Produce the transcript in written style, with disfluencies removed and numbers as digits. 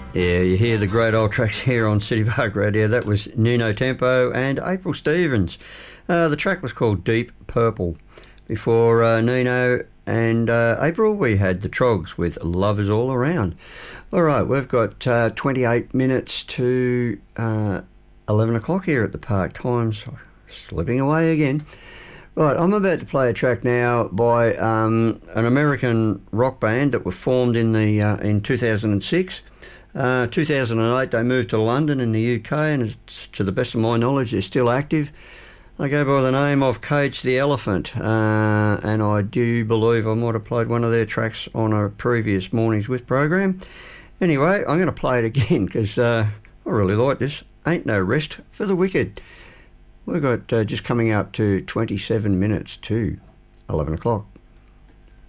Yeah, you hear the great old tracks here on City Park Radio. That was Nuno Tempo and April Stevens. The track was called Deep Purple. Before Nuno and April, we had the Trogs with Love Is All Around. All right, we've got 28 minutes to 11 o'clock here at the park. Time's slipping away again. Right, I'm about to play a track now by an American rock band that were formed in 2006. 2008 they moved to London in the UK, and to the best of my knowledge they're still active. They go by the name of Cage the Elephant, and I do believe I might have played one of their tracks on a previous Mornings With program. Anyway, I'm going to play it again because I really like this. Ain't No Rest for the Wicked. We've got just coming up to 27 minutes to 11 o'clock.